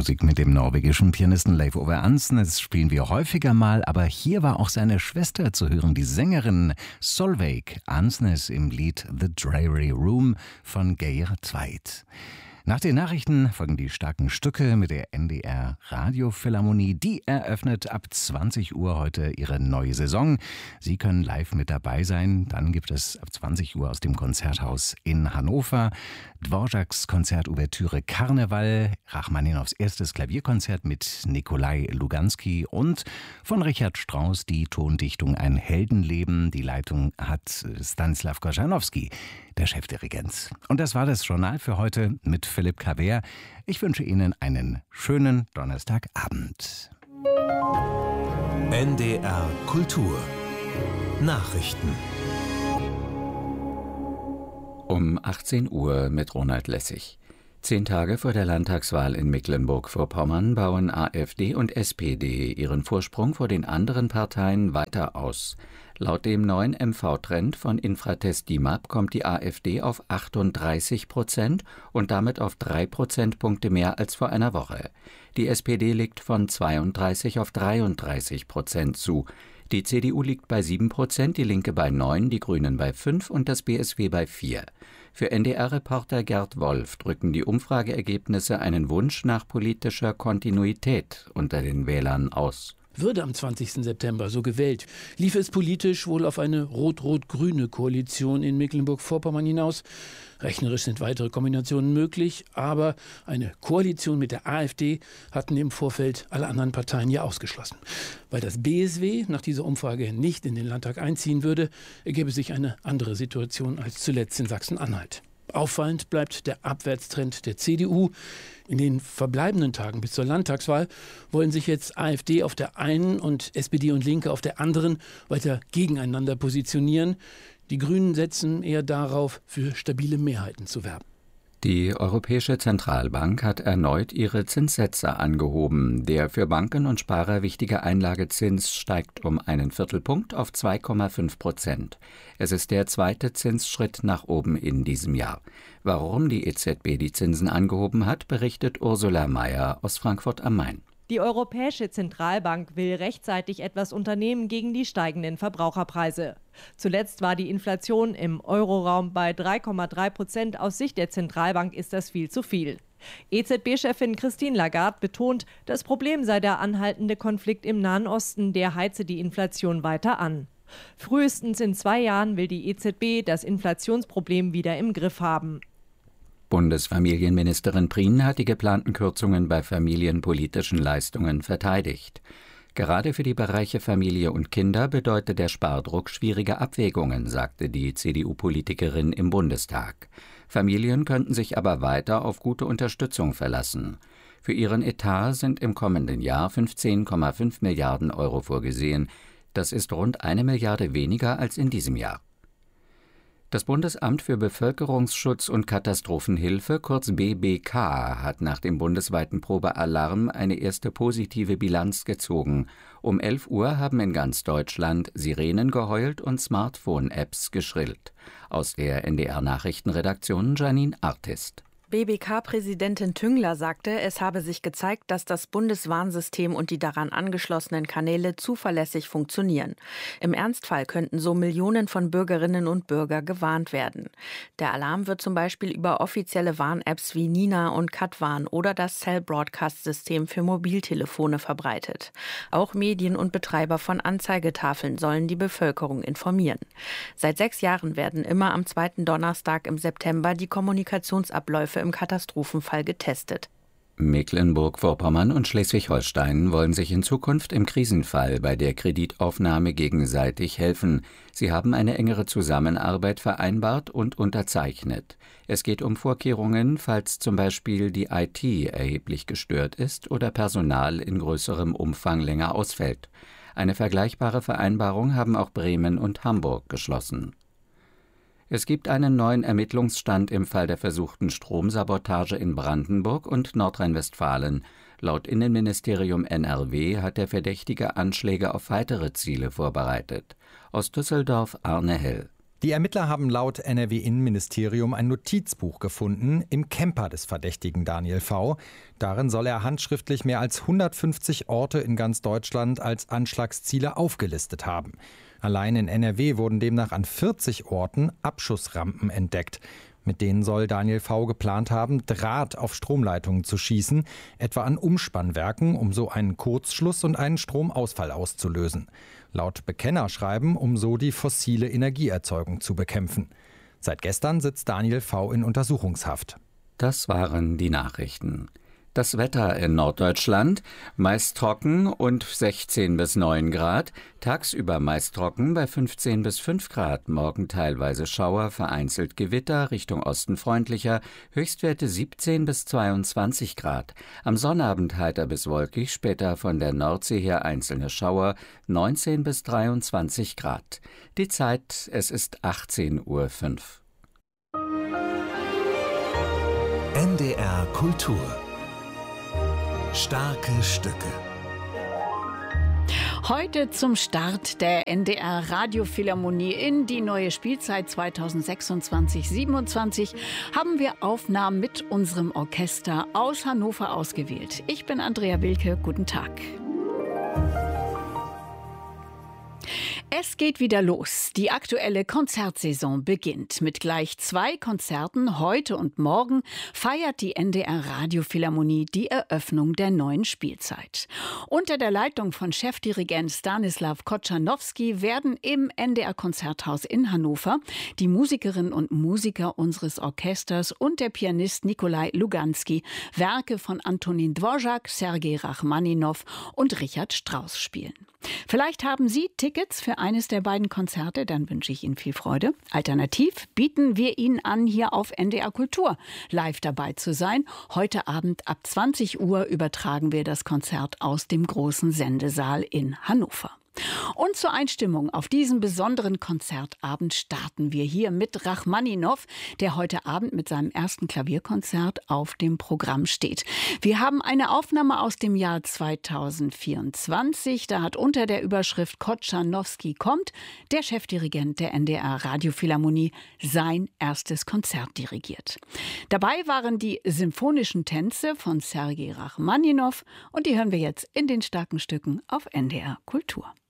Musik mit dem norwegischen Pianisten Leif Ove Ansnes spielen wir häufiger mal, aber hier war auch seine Schwester zu hören, die Sängerin Solveig Ansnes im Lied The Dreary Room von Geir Tveit. Nach den Nachrichten folgen die starken Stücke mit der NDR Radiophilharmonie. Die eröffnet ab 20 Uhr heute ihre neue Saison. Sie können live mit dabei sein. Dann gibt es ab 20 Uhr aus dem Konzerthaus in Hannover Dvořáks Konzertouvertüre Karneval, Rachmaninows erstes Klavierkonzert mit Nikolai Luganski und von Richard Strauss die Tondichtung Ein Heldenleben. Die Leitung hat Stanislav Korschanowski, der Chefdirigent. Und das war das Journal für heute mit Philipp Kaver. Ich wünsche Ihnen einen schönen Donnerstagabend. NDR Kultur Nachrichten um 18 Uhr mit Ronald Lessig. 10 Tage vor der Landtagswahl in Mecklenburg-Vorpommern bauen AfD und SPD ihren Vorsprung vor den anderen Parteien weiter aus. Laut dem neuen MV-Trend von Infratest DIMAP kommt die AfD auf 38% und damit auf 3 Prozentpunkte mehr als vor einer Woche. Die SPD liegt von 32 auf 33% zu. Die CDU liegt bei 7%, die Linke bei 9%, die Grünen bei 5% und das BSW bei 4%. Für NDR-Reporter Gerd Wolf drücken die Umfrageergebnisse einen Wunsch nach politischer Kontinuität unter den Wählern aus. Würde am 20. September so gewählt, lief es politisch wohl auf eine rot-rot-grüne Koalition in Mecklenburg-Vorpommern hinaus. Rechnerisch sind weitere Kombinationen möglich, aber eine Koalition mit der AfD hatten im Vorfeld alle anderen Parteien ja ausgeschlossen. Weil das BSW nach dieser Umfrage nicht in den Landtag einziehen würde, ergäbe sich eine andere Situation als zuletzt in Sachsen-Anhalt. Auffallend bleibt der Abwärtstrend der CDU. In den verbleibenden Tagen bis zur Landtagswahl wollen sich jetzt AfD auf der einen und SPD und Linke auf der anderen weiter gegeneinander positionieren. Die Grünen setzen eher darauf, für stabile Mehrheiten zu werben. Die Europäische Zentralbank hat erneut ihre Zinssätze angehoben. Der für Banken und Sparer wichtige Einlagezins steigt um einen Viertelpunkt auf 2,5%. Es ist der zweite Zinsschritt nach oben in diesem Jahr. Warum die EZB die Zinsen angehoben hat, berichtet Ursula Mayer aus Frankfurt am Main. Die Europäische Zentralbank will rechtzeitig etwas unternehmen gegen die steigenden Verbraucherpreise. Zuletzt war die Inflation im Euroraum bei 3,3%. Aus Sicht der Zentralbank ist das viel zu viel. EZB-Chefin Christine Lagarde betont, das Problem sei der anhaltende Konflikt im Nahen Osten, der heize die Inflation weiter an. Frühestens in 2 Jahren will die EZB das Inflationsproblem wieder im Griff haben. Bundesfamilienministerin Prien hat die geplanten Kürzungen bei familienpolitischen Leistungen verteidigt. Gerade für die Bereiche Familie und Kinder bedeutet der Spardruck schwierige Abwägungen, sagte die CDU-Politikerin im Bundestag. Familien könnten sich aber weiter auf gute Unterstützung verlassen. Für ihren Etat sind im kommenden Jahr 15,5 Milliarden Euro vorgesehen. Das ist rund 1 Milliarde weniger als in diesem Jahr. Das Bundesamt für Bevölkerungsschutz und Katastrophenhilfe, kurz BBK, hat nach dem bundesweiten Probealarm eine erste positive Bilanz gezogen. Um 11 Uhr haben in ganz Deutschland Sirenen geheult und Smartphone-Apps geschrillt. Aus der NDR-Nachrichtenredaktion Janine Artist. BBK-Präsidentin Tüngler sagte, es habe sich gezeigt, dass das Bundeswarnsystem und die daran angeschlossenen Kanäle zuverlässig funktionieren. Im Ernstfall könnten so Millionen von Bürgerinnen und Bürgern gewarnt werden. Der Alarm wird zum Beispiel über offizielle Warn-Apps wie Nina und Katwarn oder das Cell-Broadcast-System für Mobiltelefone verbreitet. Auch Medien und Betreiber von Anzeigetafeln sollen die Bevölkerung informieren. Seit 6 Jahren werden immer am 2. Donnerstag im September die Kommunikationsabläufe im Katastrophenfall getestet. Mecklenburg-Vorpommern und Schleswig-Holstein wollen sich in Zukunft im Krisenfall bei der Kreditaufnahme gegenseitig helfen. Sie haben eine engere Zusammenarbeit vereinbart und unterzeichnet. Es geht um Vorkehrungen, falls zum Beispiel die IT erheblich gestört ist oder Personal in größerem Umfang länger ausfällt. Eine vergleichbare Vereinbarung haben auch Bremen und Hamburg geschlossen. Es gibt einen neuen Ermittlungsstand im Fall der versuchten Stromsabotage in Brandenburg und Nordrhein-Westfalen. Laut Innenministerium NRW hat der Verdächtige Anschläge auf weitere Ziele vorbereitet. Aus Düsseldorf Arne Hell. Die Ermittler haben laut NRW-Innenministerium ein Notizbuch gefunden im Camper des Verdächtigen Daniel V. Darin soll er handschriftlich mehr als 150 Orte in ganz Deutschland als Anschlagsziele aufgelistet haben. Allein in NRW wurden demnach an 40 Orten Abschussrampen entdeckt. Mit denen soll Daniel V. geplant haben, Draht auf Stromleitungen zu schießen, etwa an Umspannwerken, um so einen Kurzschluss und einen Stromausfall auszulösen. Laut Bekennerschreiben, um so die fossile Energieerzeugung zu bekämpfen. Seit gestern sitzt Daniel V. in Untersuchungshaft. Das waren die Nachrichten. Das Wetter in Norddeutschland: meist trocken und 16 bis 9 Grad, tagsüber meist trocken bei 15 bis 5 Grad, morgen teilweise Schauer, vereinzelt Gewitter, Richtung Osten freundlicher, Höchstwerte 17 bis 22 Grad. Am Sonnabend heiter bis wolkig, später von der Nordsee her einzelne Schauer, 19 bis 23 Grad. Die Zeit, es ist 18:05 Uhr. NDR Kultur. Starke Stücke. Heute zum Start der NDR Radiophilharmonie in die neue Spielzeit 2026/27 haben wir Aufnahmen mit unserem Orchester aus Hannover ausgewählt. Ich bin Andrea Wilke, guten Tag. Es geht wieder los. Die aktuelle Konzertsaison beginnt. Mit gleich 2 Konzerten heute und morgen feiert die NDR Radiophilharmonie die Eröffnung der neuen Spielzeit. Unter der Leitung von Chefdirigent Stanislav Kotschanowski werden im NDR Konzerthaus in Hannover die Musikerinnen und Musiker unseres Orchesters und der Pianist Nikolai Luganski Werke von Antonin Dvorak, Sergei Rachmaninow und Richard Strauss spielen. Vielleicht haben Sie Tickets für eines der beiden Konzerte, dann wünsche ich Ihnen viel Freude. Alternativ bieten wir Ihnen an, hier auf NDR Kultur live dabei zu sein. Heute Abend ab 20 Uhr übertragen wir das Konzert aus dem großen Sendesaal in Hannover. Und zur Einstimmung auf diesen besonderen Konzertabend starten wir hier mit Rachmaninow, der heute Abend mit seinem ersten Klavierkonzert auf dem Programm steht. Wir haben eine Aufnahme aus dem Jahr 2024. Da hat unter der Überschrift Kotschanowski kommt der Chefdirigent der NDR Radiophilharmonie sein erstes Konzert dirigiert. Dabei waren die symphonischen Tänze von Sergei Rachmaninow und die hören wir jetzt in den starken Stücken auf NDR Kultur.